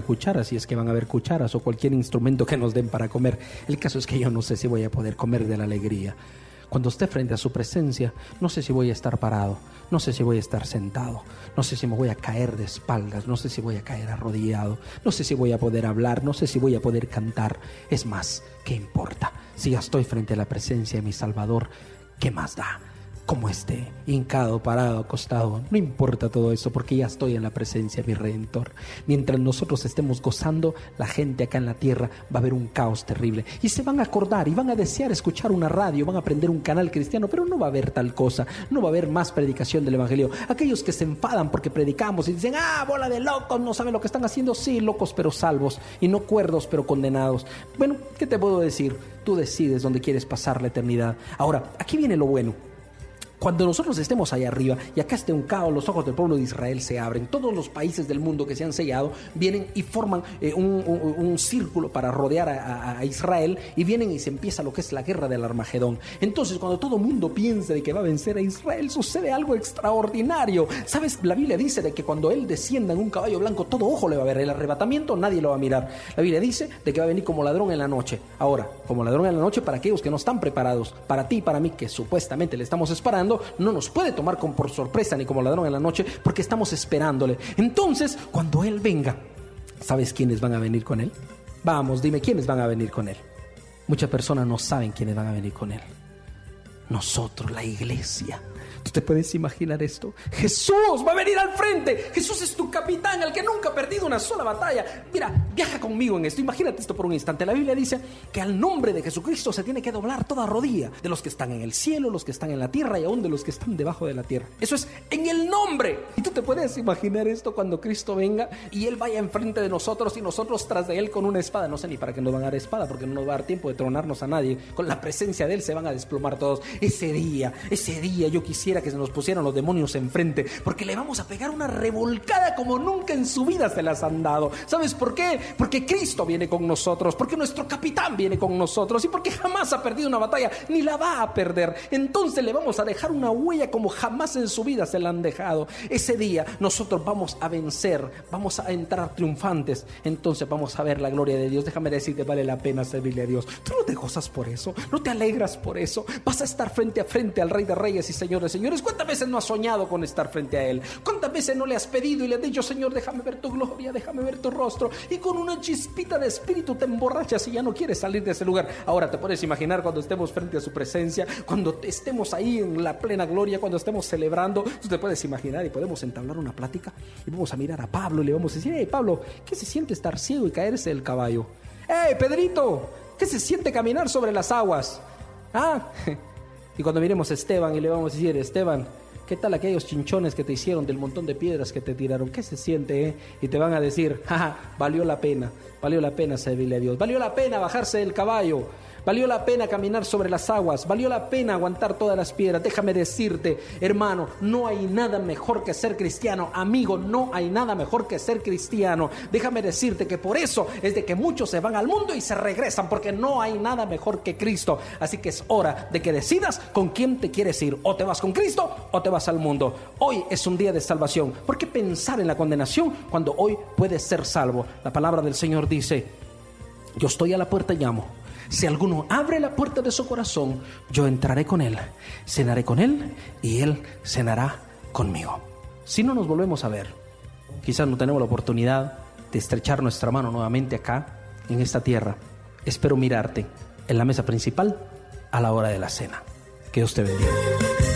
cucharas, si es que van a haber cucharas o cualquier instrumento que nos den para comer. El caso es que yo no sé si voy a poder comer de la alegría. Cuando esté frente a su presencia, no sé si voy a estar parado, no sé si voy a estar sentado, no sé si me voy a caer de espaldas, no sé si voy a caer arrodillado, no sé si voy a poder hablar, no sé si voy a poder cantar. Es más, ¿qué importa? Si ya estoy frente a la presencia de mi Salvador, ¿qué más da? Como esté, hincado, parado, acostado, no importa todo eso, porque ya estoy en la presencia de mi Redentor. Mientras nosotros estemos gozando, la gente acá en la tierra va a ver un caos terrible, y se van a acordar y van a desear escuchar una radio, van a prender un canal cristiano, pero no va a haber tal cosa, no va a haber más predicación del evangelio. Aquellos que se enfadan porque predicamos y dicen, bola de locos, no saben lo que están haciendo. Sí, locos pero salvos, y no cuerdos pero condenados. Bueno, ¿qué te puedo decir? Tú decides dónde quieres pasar la eternidad. Ahora, aquí viene lo bueno. Cuando nosotros estemos allá arriba y acá esté un caos, los ojos del pueblo de Israel se abren. Todos los países del mundo que se han sellado vienen y forman un círculo para rodear a Israel, y vienen y se empieza lo que es la guerra del Armagedón. Entonces, cuando todo mundo piensa de que va a vencer a Israel, sucede algo extraordinario. ¿Sabes? La Biblia dice de que cuando él descienda en un caballo blanco, todo ojo le va a ver. El arrebatamiento nadie lo va a mirar. La Biblia dice de que va a venir como ladrón en la noche. Ahora, como ladrón en la noche para aquellos que no están preparados, para ti y para mí, que supuestamente le estamos esperando, no nos puede tomar por sorpresa ni como ladrón en la noche, porque estamos esperándole. Entonces, cuando él venga, ¿sabes quiénes van a venir con él? Vamos, dime, ¿quiénes van a venir con él? Muchas personas no saben quiénes van a venir con él. Nosotros, la iglesia. ¿Tú te puedes imaginar esto? Jesús va a venir al frente. Jesús es tu capitán, el que nunca ha perdido una sola batalla. Mira, viaja conmigo en esto. Imagínate esto por un instante. La Biblia dice que al nombre de Jesucristo se tiene que doblar toda rodilla, de los que están en el cielo, los que están en la tierra y aún de los que están debajo de la tierra. Eso es en el nombre. Y tú te puedes imaginar esto cuando Cristo venga y Él vaya enfrente de nosotros y nosotros tras de Él con una espada. No sé ni para qué nos van a dar espada, porque no nos va a dar tiempo de tronarnos a nadie. Con la presencia de Él se van a desplomar todos. Ese día yo quisiera que se nos pusieran los demonios enfrente, porque le vamos a pegar una revolcada como nunca en su vida se las han dado. ¿Sabes por qué? Porque Cristo viene con nosotros, porque nuestro capitán viene con nosotros, y porque jamás ha perdido una batalla, ni la va a perder. Entonces le vamos a dejar una huella como jamás en su vida se la han dejado. Ese día nosotros vamos a vencer, vamos a entrar triunfantes. Entonces vamos a ver la gloria de Dios. Déjame decirte, vale la pena servirle a Dios. Tú no te gozas por eso, no te alegras por eso. Vas a estar frente a frente al Rey de Reyes y Señor de Señores. ¿Cuántas veces no has soñado con estar frente a Él? ¿Cuántas veces no le has pedido y le has dicho, Señor, déjame ver tu gloria, déjame ver tu rostro? Y con una chispita de espíritu te emborrachas y ya no quieres salir de ese lugar. Ahora te puedes imaginar cuando estemos frente a su presencia, cuando estemos ahí en la plena gloria, cuando estemos celebrando. Tú te puedes imaginar y podemos entablar una plática y vamos a mirar a Pablo y le vamos a decir, hey Pablo, ¿qué se siente estar ciego y caerse del caballo? Hey Pedrito, ¿qué se siente caminar sobre las aguas? Y cuando miremos a Esteban y le vamos a decir, Esteban, ¿qué tal aquellos chinchones que te hicieron del montón de piedras que te tiraron? ¿Qué se siente, Y te van a decir, valió la pena servirle a Dios, valió la pena bajarse del caballo, valió la pena caminar sobre las aguas, valió la pena aguantar todas las piedras. Déjame decirte, hermano, no hay nada mejor que ser cristiano. Amigo, no hay nada mejor que ser cristiano. Déjame decirte que por eso es de que muchos se van al mundo y se regresan, porque no hay nada mejor que Cristo. Así que es hora de que decidas con quién te quieres ir. O te vas con Cristo o te vas al mundo. Hoy es un día de salvación. ¿Por qué pensar en la condenación cuando hoy puedes ser salvo? La palabra del Señor dice, yo estoy a la puerta y llamo. Si alguno abre la puerta de su corazón, yo entraré con él, cenaré con él y él cenará conmigo. Si no nos volvemos a ver, quizás no tenemos la oportunidad de estrechar nuestra mano nuevamente acá, en esta tierra. Espero mirarte en la mesa principal a la hora de la cena. Que Dios te bendiga.